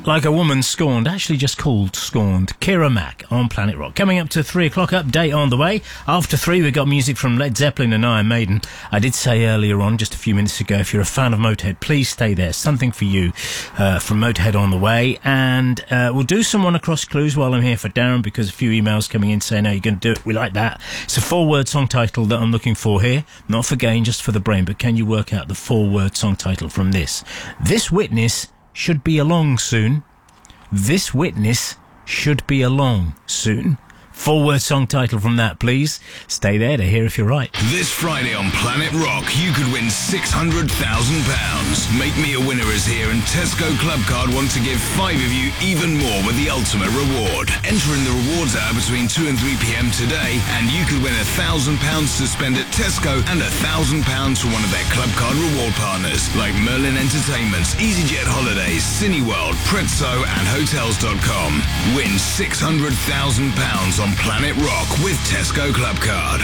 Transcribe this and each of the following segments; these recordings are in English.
Like a Woman Scorned, actually just called Scorned. Keira Mack on Planet Rock. Coming up to 3 o'clock, update on the way. After 3, we've got music from Led Zeppelin and Iron Maiden. I did say earlier on, just a few minutes ago, if you're a fan of Motorhead, please stay there. Something for you from Motorhead on the way. And we'll do some One Across clues while I'm here for Darren, because a few emails coming in saying, "How you're going to do it?" We like that. It's a 4-word song title that I'm looking for here. Not for gain, just for the brain. But can you work out the 4-word song title from this? This witness should be along soon. This witness should be along soon. 4-word song title from that, please. Stay there to hear if you're right. This Friday on Planet Rock, you could win £600,000. Make Me a Winner is here, and Tesco Club Card want to give 5 of you even more with the ultimate reward. Enter in the rewards hour between 2 and 3 p.m. today, and you could win £1,000 to spend at Tesco and £1,000 from one of their Club Card reward partners, like Merlin Entertainments, EasyJet Holidays, Cineworld, Prezzo, and Hotels.com. Win £600,000 on Planet Rock with Tesco Club Card.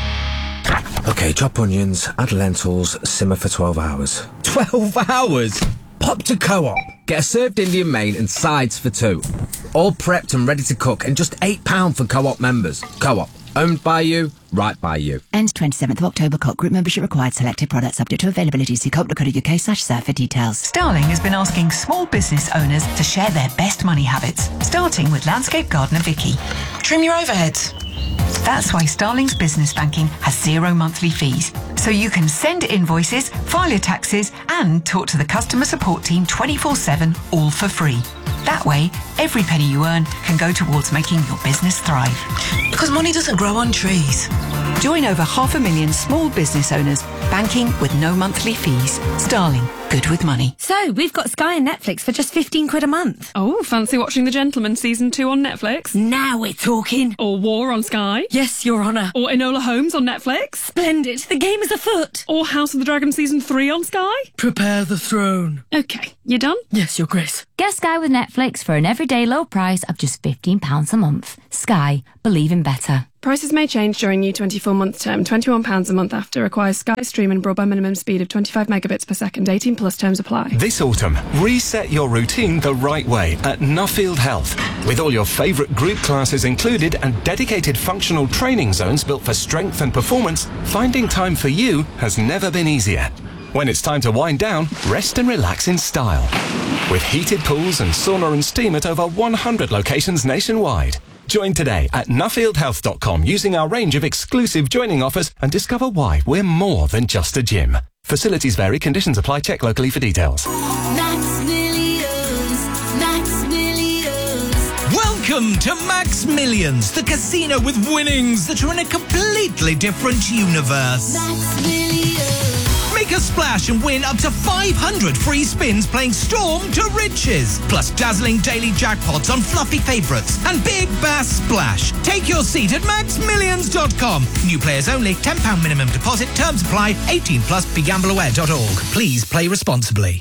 OK, chop onions, add lentils, simmer for 12 hours. 12 hours? Pop to Co-op. Get a served Indian main and sides for 2. All prepped and ready to cook, and just £8 for Co-op members. Co-op. Owned by you, right by you. Ends 27th of October. Co-op group membership required. Selected products subject to availability. See co-op.co.uk/serve for details. Starling has been asking small business owners to share their best money habits, starting with landscape gardener Vicky. Trim your overheads. That's why Starling's business banking has 0 monthly fees. So you can send invoices, file your taxes, and talk to the customer support team 24/7, all for free. That way, every penny you earn can go towards making your business thrive. Because money doesn't grow on trees. Join over 500,000 small business owners, banking with no monthly fees. Starling, good with money. So, we've got Sky and Netflix for just £15 a month. Oh, fancy watching The Gentleman Season 2 on Netflix? Now we're talking. Or War on Sky? Yes, Your Honour. Or Enola Holmes on Netflix? Splendid. The game is afoot. Or House of the Dragon Season 3 on Sky? Prepare the throne. OK, you done? Yes, Your Grace. Get Sky with Netflix for an everyday low price of just £15 a month. Sky, believe in better. Prices may change during new 24-month term. £21 a month after. Requires Sky Stream and broadband minimum speed of 25 megabits per second. 18 plus terms apply. This autumn, reset your routine the right way at Nuffield Health. With all your favourite group classes included and dedicated functional training zones built for strength and performance, finding time for you has never been easier. When it's time to wind down, rest and relax in style. With heated pools and sauna and steam at over 100 locations nationwide. Join today at nuffieldhealth.com using our range of exclusive joining offers and discover why we're more than just a gym. Facilities vary, conditions apply, check locally for details. Max Millions, Max Millions. Welcome to Max Millions, the casino with winnings that are in a completely different universe. Max Millions. Make a splash and win up to 500 free spins playing Storm to Riches. Plus dazzling daily jackpots on fluffy favourites and Big Bass Splash. Take your seat at maxmillions.com. New players only, £10 minimum deposit, terms apply, 18 plus, begambleaware.org. Please play responsibly.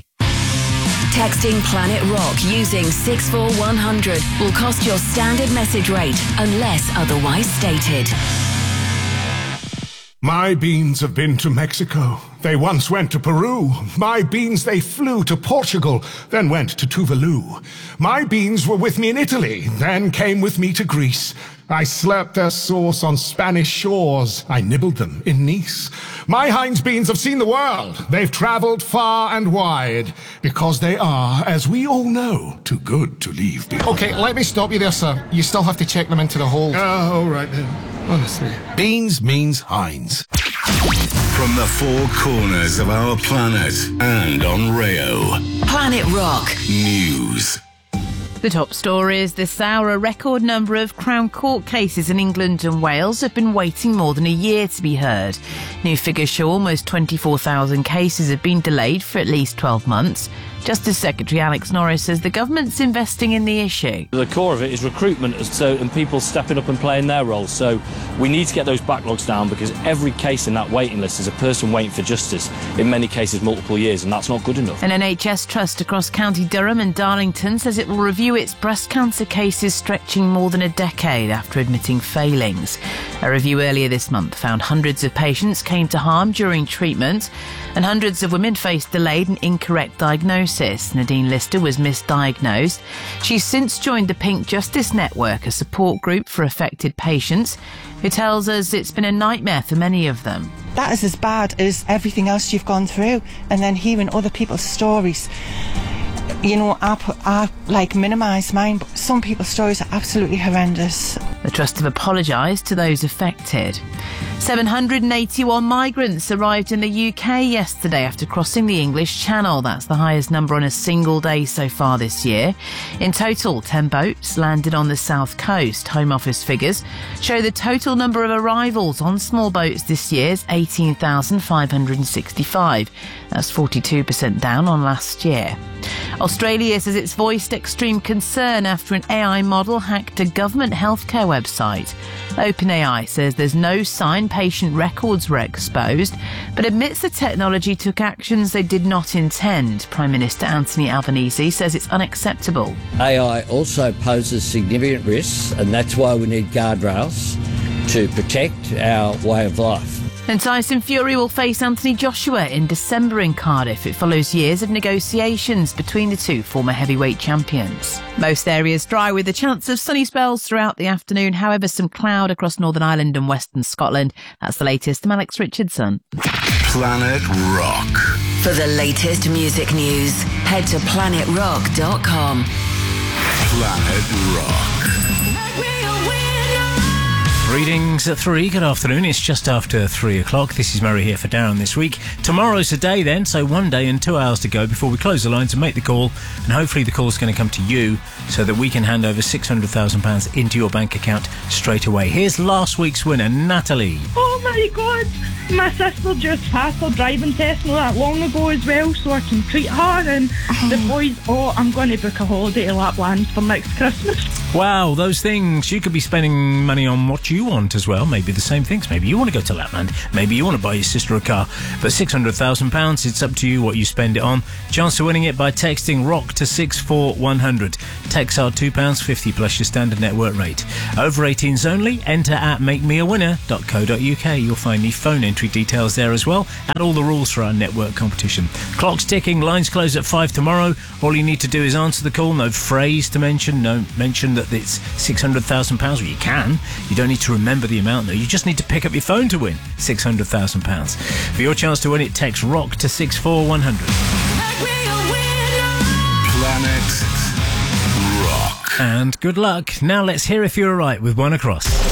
Texting Planet Rock using 64100 will cost your standard message rate unless otherwise stated. My beans have been to Mexico. They once went to Peru. My beans, they flew to Portugal, then went to Tuvalu. My beans were with me in Italy, then came with me to Greece. I slurped their sauce on Spanish shores. I nibbled them in Nice. My Heinz beans have seen the world. They've travelled far and wide, because they are, as we all know, too good to leave behind. OK, let me stop you there, sir. You still have to check them into the hold. Oh, all right then. Honestly. Beans means Heinz. From the 4 corners of our planet and on Rayo. Planet Rock News. The top stories this hour: a record number of Crown Court cases in England and Wales have been waiting more than a year to be heard. New figures show almost 24,000 cases have been delayed for at least 12 months. Justice Secretary Alex Norris says the government's investing in the issue. The core of it is recruitment and people stepping up and playing their roles. So we need to get those backlogs down, because every case in that waiting list is a person waiting for justice, in many cases multiple years, and that's not good enough. An NHS trust across County Durham and Darlington says it will review its breast cancer cases stretching more than a decade after admitting failings. A review earlier this month found hundreds of patients came to harm during treatment and hundreds of women faced delayed and incorrect diagnosis. Nadine Lister was misdiagnosed. She's since joined the Pink Justice Network, a support group for affected patients, who tells us it's been a nightmare for many of them. That is as bad as everything else you've gone through, and then hearing other people's stories. You know, I minimise mine, but some people's stories are absolutely horrendous. The Trust have apologised to those affected. 781 migrants arrived in the UK yesterday after crossing the English Channel. That's the highest number on a single day so far this year. In total, 10 boats landed on the south coast. Home Office figures show the total number of arrivals on small boats this year is 18,565. That's 42% down on last year. Australia says it's voiced extreme concern after an AI model hacked a government healthcare website. OpenAI says there's no sign patient records were exposed, but admits the technology took actions they did not intend. Prime Minister Anthony Albanese says it's unacceptable. AI also poses significant risks, and that's why we need guardrails to protect our way of life. And Tyson Fury will face Anthony Joshua in December in Cardiff. It follows years of negotiations between the two former heavyweight champions. Most areas dry with a chance of sunny spells throughout the afternoon. However, some cloud across Northern Ireland and Western Scotland. That's the latest. I'm Alex Richardson. Planet Rock. For the latest music news, head to planetrock.com. Planet Rock. Greetings at 3. Good afternoon. It's just after 3 o'clock. This is Murray here for Darren this week. Tomorrow's the day then, so 1 day and 2 hours to go before we close the lines and make the call. And hopefully the call's going to come to you so that we can hand over £600,000 into your bank account straight away. Here's last week's winner, Natalie. Oh my God, my sister just passed her driving test not that long ago as well, so I can treat her and the boys. I'm going to book a holiday to Lapland for next Christmas. Wow, those things. You could be spending money on what you want as well. Maybe the same things. Maybe you want to go to Lapland. Maybe you want to buy your sister a car. But £600,000, it's up to you what you spend it on. Chance of winning it by texting ROCK to 64100. Texts are £2.50 plus your standard network rate. Over 18s only. Enter at makemewinner.co.uk. You'll find the phone entry details there as well, and all the rules for our network competition. Clock's ticking. Lines close at 5 tomorrow. All you need to do is answer the call. No phrase to mention. No mention that it's £600,000. Well, you can. You don't need to remember the amount though. You just need to pick up your phone to win £600,000. For your chance to win it, text ROCK to 64100. Planet Rock. And good luck. Now let's hear if you're right with one across.